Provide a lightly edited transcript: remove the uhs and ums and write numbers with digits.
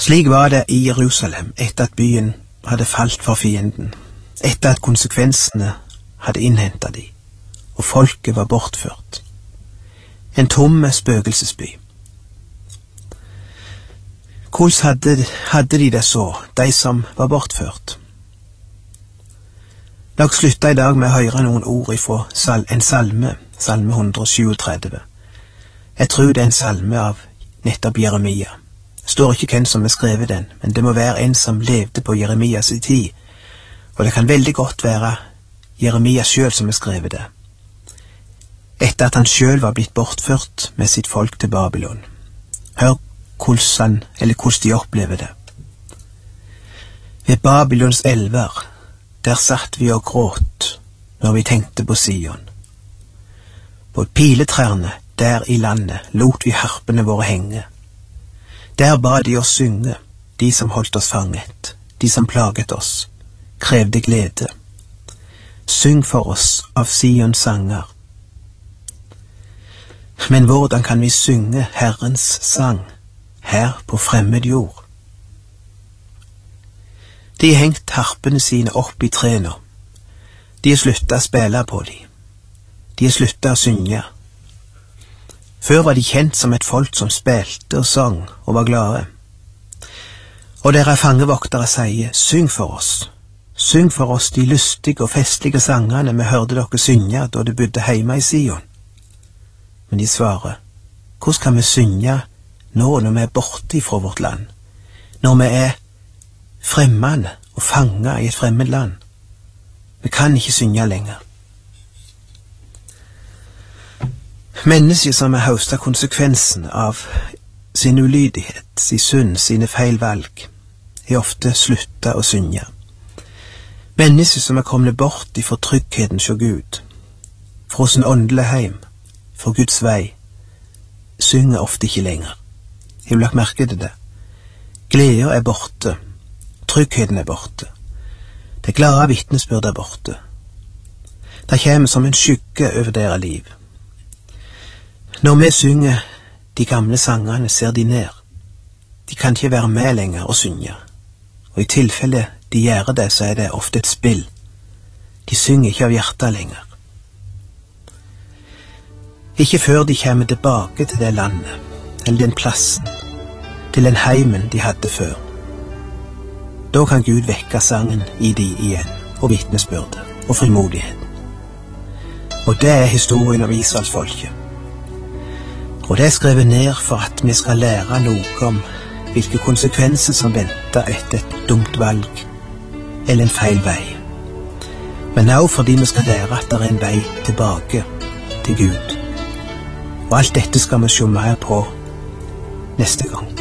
Slik var det i Jerusalem etter at byen hadde falt for fienden, etter at konsekvensene hadde innhentet de, og folket var bortført. En tomme spøkelsesby. Hvordan hadde de det så, de som var bortført? La oss slutte i dag med å høre noen ord fra en salme, salme 137. Jeg tror det er en salme av nettopp Jeremia. Det står ikke hvem som har skrevet den, men det må være en som levde på Jeremias tid, og det kan veldig godt være Jeremia selv som har skrevet det, etter at han selv var blitt bortført med sitt folk til Babylon. Hør hvordan de opplever det. Ved Babylons elver, der satt vi og gråt når vi tenkte på Sion. På piletrærne der i landet lot vi harpene våre henge. Der ba de oss synge, de som holdt oss fanget, de som plaget oss, krevde glede. Syng for oss av Sions sanger. Men hvordan kan vi synge Herrens sang her på fremmed jord? De har hengt harpene sine opp i trærne. De har sluttet å spille på dem. De har sluttet å synge. Før var de kjent som et folk som spilte og sang og var glade. Og deres fangevoktere sier, syng for oss de lystige og festlige sangene vi hørte dere synge da du bodde hjemme i Sion. Men de svarer, hvordan kan vi synge nå når vi er borte fra vårt land, når vi er fremmede og fanget i et fremmed land? Vi kan ikke synge lenger. Mennesker som har høstet konsekvensen av sin ulydighet, sin synd, sine feil valg, har ofte sluttet å synge. Mennesker som er kommet bort ifra tryggheten hos Gud, fra sin åndelige heim, fra Guds vei, synger ofte ikke lenger. Jeg vil lagt merke til det. Gleden er borte, tryggheten er borte. Det glade vitnesbyrd er borte. Det kommer som en skygge over deres liv. Når vi synger de gamle sangene, ser de ned. De kan ikke være med lenger og synge. Og i tilfelle de gjør det, så er det ofte et spill. De synger ikke av hjertet lenger. Ikke før de kommer tilbake til det landet, eller den plassen, til den heimen de hadde før. Da kan Gud vekke sangen i de igjen, og vitnesbyrdet, og frimodighet. Og det er historien om Israelsfolket. Og det er skrevet ned for at vi skal lære noe om hvilke konsekvenser som venter etter et dumt valg, eller en feil vei. Men også fordi vi skal lære at det er en vei tilbake til Gud. Og alt dette skal vi se mer på neste gang.